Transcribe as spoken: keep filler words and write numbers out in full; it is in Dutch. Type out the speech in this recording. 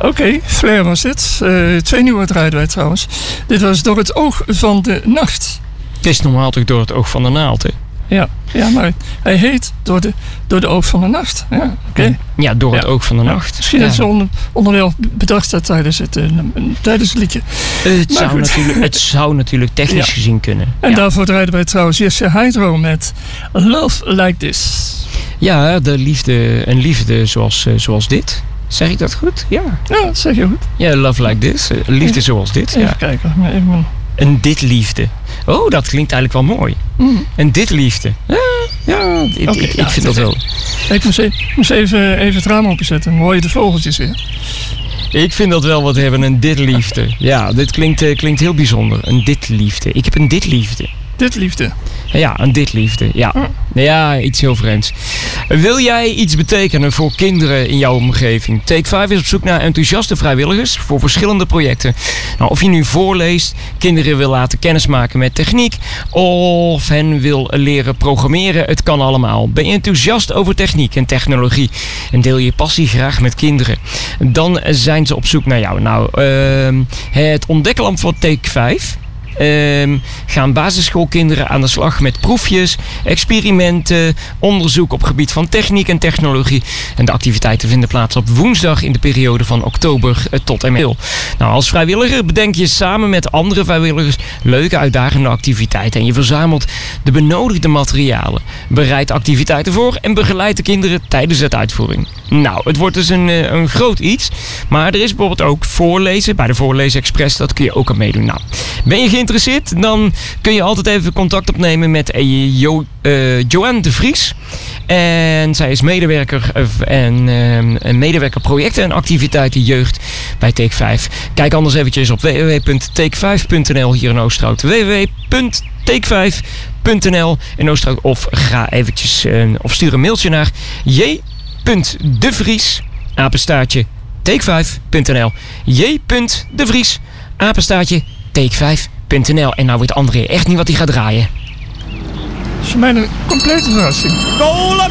Oké, okay, Flair was dit. Uh, twee nieuwe draaiden wij trouwens. Dit was Door het oog van de nacht. Het is normaal toch Door het oog van de naald, hè? Ja, ja, maar hij heet Door de, door de oog van de nacht. Ja, oké. Okay. Ja, Door het ja. oog van de nacht. Misschien ja. dat ze onder, onderwijl bedacht dat tijdens het, uh, tijdens het liedje. Uh, het, zou natuurlijk, het zou natuurlijk technisch ja. gezien kunnen. En ja. daarvoor draaiden wij trouwens Jesse Hydro met Love Like This. Ja, de liefde, een liefde zoals, uh, zoals dit. Zeg ik dat goed? Ja. Ja, dat zeg je goed. Ja, Love Like This. Uh, liefde ja. zoals dit. Even ja. kijken. Even... Een dit liefde. Oh, dat klinkt eigenlijk wel mooi. Mm. Een dit liefde. Ja, ja, ik, okay, ik, ja, ik vind dat wel. Ik moest, even, moest even, even het raam openzetten. Dan hoor je de vogeltjes weer. Ik vind dat wel wat hebben, een dit liefde. Ja, dit klinkt, uh, klinkt heel bijzonder. Een dit liefde. Ik heb een dit liefde. Dit liefde. Ja, een dit liefde. Ja. ja, iets heel vreemds. Wil jij iets betekenen voor kinderen in jouw omgeving? Take vijf is op zoek naar enthousiaste vrijwilligers voor verschillende projecten. Nou, of je nu voorleest, kinderen wil laten kennismaken met techniek of hen wil leren programmeren, het kan allemaal. Ben je enthousiast over techniek en technologie en deel je passie graag met kinderen? Dan zijn ze op zoek naar jou. Nou, uh, het ontdeklamp van Take vijf. Um, gaan basisschoolkinderen aan de slag met proefjes, experimenten, onderzoek op gebied van techniek en technologie. En de activiteiten vinden plaats op woensdag in de periode van oktober tot en met april. Nou, als vrijwilliger bedenk je samen met andere vrijwilligers leuke uitdagende activiteiten. En je verzamelt de benodigde materialen, bereidt activiteiten voor en begeleidt de kinderen tijdens het uitvoering. Nou, het wordt dus een, een groot iets. Maar er is bijvoorbeeld ook voorlezen. Bij de Voorlezen Express, dat kun je ook aan meedoen. Nou, ben je geïnteresseerd? Dan kun je altijd even contact opnemen met uh, jo, uh, Joanne de Vries. En zij is medewerker uh, en uh, medewerker projecten en activiteiten jeugd bij Take vijf. Kijk anders eventjes op w w w punt take vijf punt n l hier in Oosterhout. w w w punt take vijf punt n l in Oosterhout. Of ga eventjes uh, of stuur een mailtje naar j. De Vries, apenstaartje, take vijf punt n l. J. De Vries, apenstaartje, take vijf punt n l. En nou weet André echt niet wat hij gaat draaien. Dat is voor mij een complete verrassing. Cola